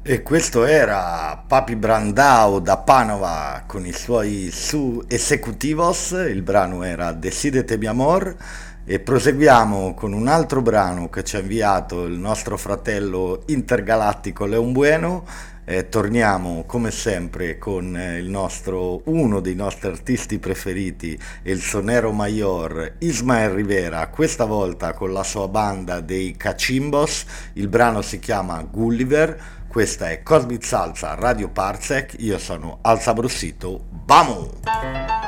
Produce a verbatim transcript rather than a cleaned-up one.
E questo era Papi Brandao da Padova con i suoi su Esecutivos, il brano era Decidete mi amor e proseguiamo con un altro brano che ci ha inviato il nostro fratello intergalattico Leon Bueno e torniamo come sempre con eh, il nostro, uno dei nostri artisti preferiti, il sonero mayor Ismael Rivera, questa volta con la sua banda dei Cachimbos. Il brano si chiama Gulliver. Questa è Cosmic Salsa Radio Parsec, io sono Al Sabrosito, vamo!